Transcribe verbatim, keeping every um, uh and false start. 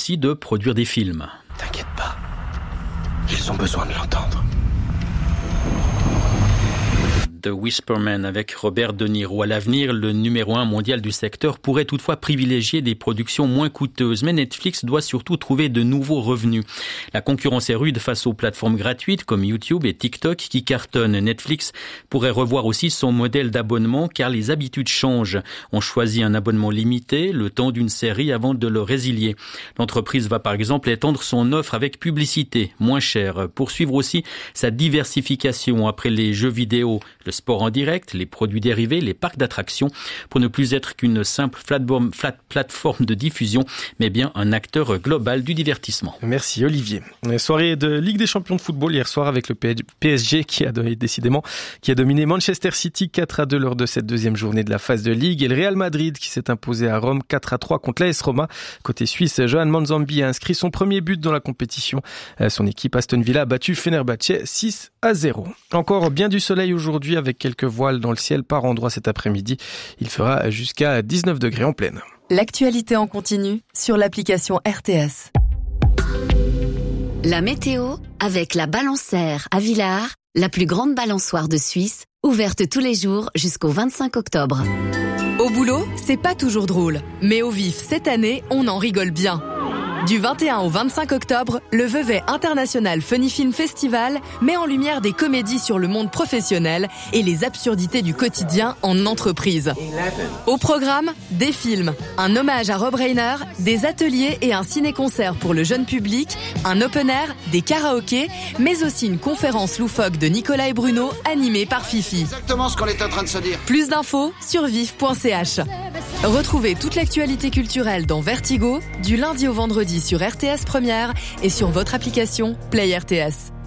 aussi de produire des films. T'inquiète pas, ils ont besoin de l'entendre. The Whisperman avec Robert De Niro. À l'avenir, le numéro un mondial du secteur pourrait toutefois privilégier des productions moins coûteuses. Mais Netflix doit surtout trouver de nouveaux revenus. La concurrence est rude face aux plateformes gratuites comme YouTube et TikTok qui cartonnent. Netflix pourrait revoir aussi son modèle d'abonnement car les habitudes changent. On choisit un abonnement limité, le temps d'une série avant de le résilier. L'entreprise va par exemple étendre son offre avec publicité, moins chère. Poursuivre aussi sa diversification après les jeux vidéo, le sport en direct, les produits dérivés, les parcs d'attractions, pour ne plus être qu'une simple plateforme, flat, plateforme de diffusion, mais bien un acteur global du divertissement. Merci Olivier. Soirée de Ligue des champions de football hier soir avec le P S G qui a décidément qui a dominé Manchester City quatre à deux lors de cette deuxième journée de la phase de Ligue et le Real Madrid qui s'est imposé à Rome quatre à trois contre l'A S Roma. Côté suisse, Johan Manzambi a inscrit son premier but dans la compétition. Son équipe Aston Villa a battu Fenerbahçe six à zéro. Encore bien du soleil aujourd'hui avec quelques voiles dans le ciel par endroits cet après-midi. Il fera jusqu'à dix-neuf degrés en pleine. L'actualité en continu sur l'application R T S. La météo avec la Balançaire à Villars, la plus grande balançoire de Suisse, ouverte tous les jours jusqu'au vingt-cinq octobre. Au boulot, c'est pas toujours drôle, mais au vif cette année, on en rigole bien. Du vingt et un au vingt-cinq octobre, le Vevey International Funny Film Festival met en lumière des comédies sur le monde professionnel et les absurdités du quotidien en entreprise. Au programme, des films, un hommage à Rob Reiner, des ateliers et un ciné-concert pour le jeune public, un open air, des karaokés, mais aussi une conférence loufoque de Nicolas et Bruno animée par Fifi. Exactement ce qu'on est en train de se dire. Plus d'infos sur vif point c h. Retrouvez toute l'actualité culturelle dans Vertigo, du lundi au vendredi sur R T S Première et sur votre application Play R T S.